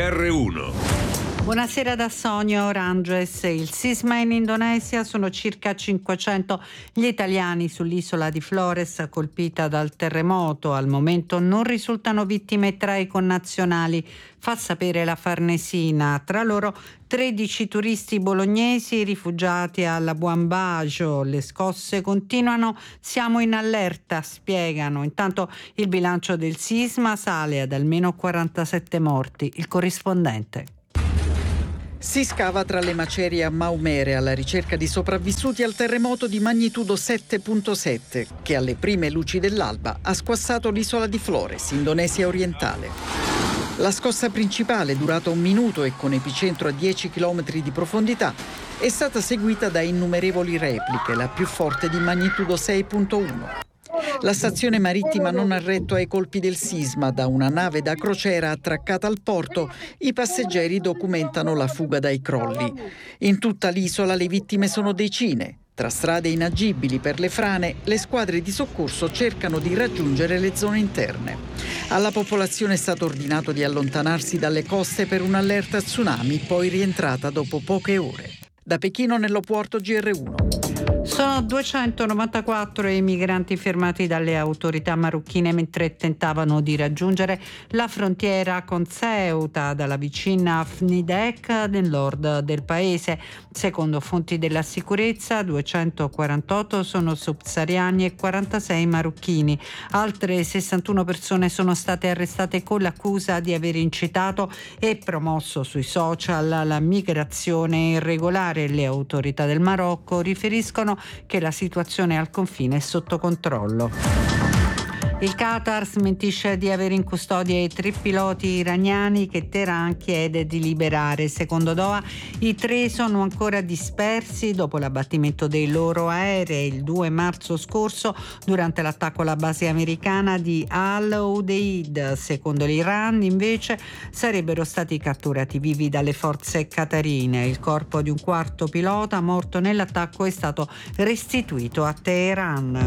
GR1. Buonasera da Sonia Oranges. Il sisma in Indonesia, sono circa 500 gli italiani sull'isola di Flores colpita dal terremoto. Al momento non risultano vittime tra i connazionali, fa sapere la Farnesina. Tra loro 13 turisti bolognesi rifugiati a Labuan Bajo. Le scosse continuano, siamo in allerta, spiegano. Intanto il bilancio del sisma sale ad almeno 47 morti. Il corrispondente. Si scava tra le macerie a Maumere alla ricerca di sopravvissuti al terremoto di magnitudo 7.7 che alle prime luci dell'alba ha squassato l'isola di Flores, Indonesia orientale. La scossa principale, durata 1 minuto e con epicentro a 10 km di profondità, è stata seguita da innumerevoli repliche, la più forte di magnitudo 6.1. La stazione marittima non ha retto ai colpi del sisma. Da una nave da crociera attraccata al porto, i passeggeri documentano la fuga dai crolli. In tutta l'isola le vittime sono decine. Tra strade inagibili per le frane, le squadre di soccorso cercano di raggiungere le zone interne. Alla popolazione è stato ordinato di allontanarsi dalle coste per un'allerta tsunami, poi rientrata dopo poche ore. Da Pechino, Nello Puerto, GR1. Sono 294 i migranti fermati dalle autorità marocchine mentre tentavano di raggiungere la frontiera con Ceuta dalla vicina Afnidek nel nord del paese. Secondo fonti della sicurezza, 248 sono subsahariani e 46 marocchini. Altre 61 persone sono state arrestate con l'accusa di aver incitato e promosso sui social la migrazione irregolare. Le autorità del Marocco riferiscono che la situazione al confine è sotto controllo. Il Qatar smentisce di avere in custodia i 3 piloti iraniani che Teheran chiede di liberare. Secondo Doha, i 3 sono ancora dispersi dopo l'abbattimento dei loro aerei il 2 marzo scorso durante l'attacco alla base americana di Al-Udeid. Secondo l'Iran, invece, sarebbero stati catturati vivi dalle forze qatarine. Il corpo di un quarto pilota morto nell'attacco è stato restituito a Teheran.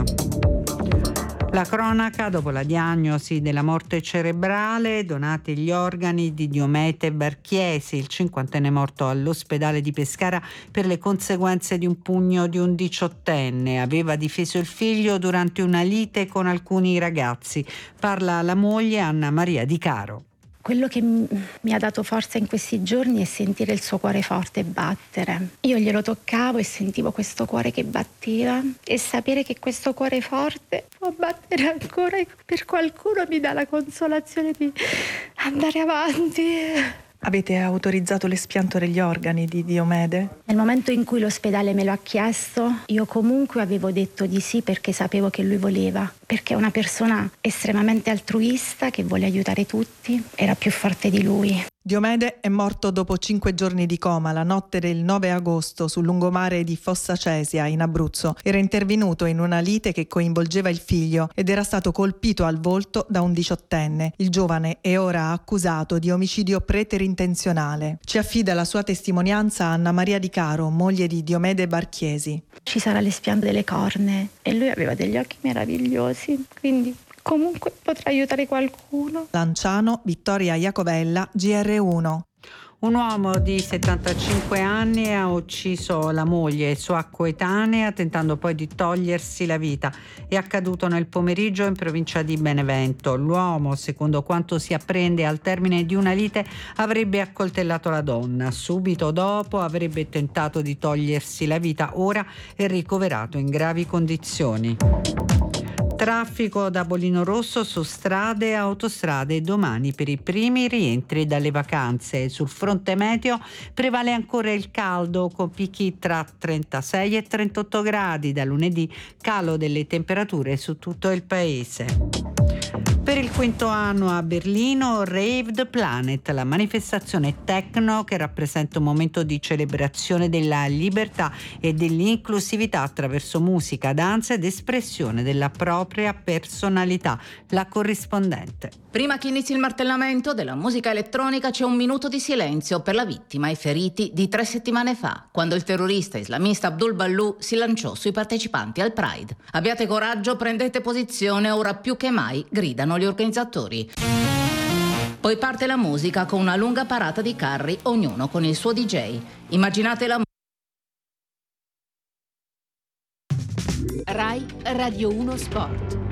La cronaca, dopo la diagnosi della morte cerebrale, donati gli organi di Diomede Barchiesi, il 50enne morto all'ospedale di Pescara per le conseguenze di un pugno di un 18enne. Aveva difeso il figlio durante una lite con alcuni ragazzi. Parla la moglie Anna Maria Di Caro. Quello che mi ha dato forza in questi giorni è sentire il suo cuore forte battere. Io glielo toccavo e sentivo questo cuore che batteva, e sapere che questo cuore forte può battere ancora per qualcuno mi dà la consolazione di andare avanti. Avete autorizzato l'espianto degli organi di Diomede? Nel momento in cui l'ospedale me lo ha chiesto, io comunque avevo detto di sì perché sapevo che lui voleva, perché è una persona estremamente altruista che vuole aiutare tutti, era più forte di lui. Diomede è morto dopo 5 giorni di coma la notte del 9 agosto sul lungomare di Fossa Cesia in Abruzzo. Era intervenuto in una lite che coinvolgeva il figlio ed era stato colpito al volto da un 18enne. Il giovane è ora accusato di omicidio preterintenzionale. Ci affida la sua testimonianza Anna Maria Di Caro, moglie di Diomede Barchiesi. Ci sarà l'espianto delle corne e lui aveva degli occhi meravigliosi, quindi comunque potrà aiutare qualcuno. Lanciano, Vittoria Iacovella, GR1. Un uomo di 75 anni ha ucciso la moglie, sua coetanea, tentando poi di togliersi la vita. È accaduto nel pomeriggio in provincia di Benevento. L'uomo, secondo quanto si apprende al termine di una lite, avrebbe accoltellato la donna. Subito dopo avrebbe tentato di togliersi la vita. Ora è ricoverato in gravi condizioni. Traffico da Bolino Rosso su strade e autostrade domani per i primi rientri dalle vacanze. Sul fronte meteo prevale ancora il caldo con picchi tra 36 e 38 gradi. Da lunedì calo delle temperature su tutto il paese. Per il 5º anno a Berlino, Rave the Planet, la manifestazione techno che rappresenta un momento di celebrazione della libertà e dell'inclusività attraverso musica, danza ed espressione della propria personalità. La corrispondente. Prima che inizi il martellamento della musica elettronica c'è un minuto di silenzio per la vittima e i feriti di 3 settimane fa, quando il terrorista islamista Abdul Ballou si lanciò sui partecipanti al Pride. Abbiate coraggio, prendete posizione, ora più che mai, gridano gli organizzatori. Poi parte la musica con una lunga parata di carri, ognuno con il suo DJ. Immaginate la Rai Radio 1 Sport.